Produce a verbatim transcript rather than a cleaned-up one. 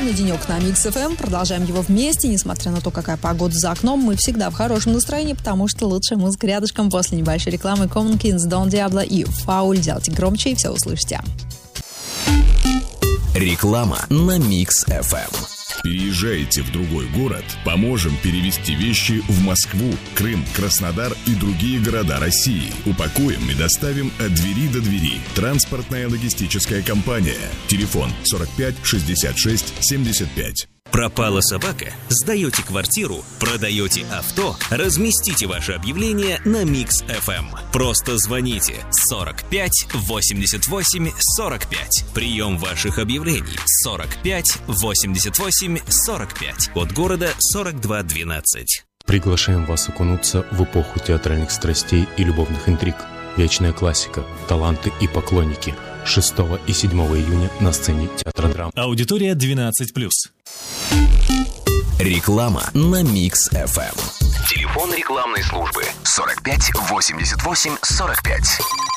Славный денек на Микс эф эм. Продолжаем его вместе. Несмотря на то, какая погода за окном, мы всегда в хорошем настроении, потому что лучшая музыка рядышком. После небольшой рекламы Common Kings, Don Diablo и Фауль. Делайте громче и все услышите. Реклама на Микс эф эм. Переезжаете в другой город? Поможем перевезти вещи в Москву, Крым, Краснодар и другие города России. Упакуем и доставим от двери до двери. Транспортная логистическая компания. Телефон сорок пять шестьдесят шесть семьдесят пять. Пропала собака? Сдаете квартиру? Продаете авто? Разместите ваше объявление на Микс эф эм. Просто звоните сорок пять восемьдесят восемь сорок пять. Прием ваших объявлений сорок пять восемьдесят восемь сорок пять. Код города сорок два двенадцать. Приглашаем вас окунуться в эпоху театральных страстей и любовных интриг. Вечная классика, таланты и поклонники. шестого и седьмого июня на сцене театра драм. Аудитория двенадцать плюс. Реклама на Микс эф эм. Телефон рекламной службы сорок пять восемьдесят восемь сорок пять.